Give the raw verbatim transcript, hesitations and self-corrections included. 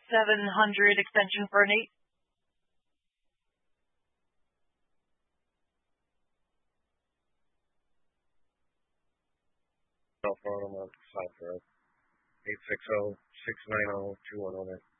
seven hundred extension for Nate. Cell phone, I'm on five zero eight six zero six nine zero two one zero nine.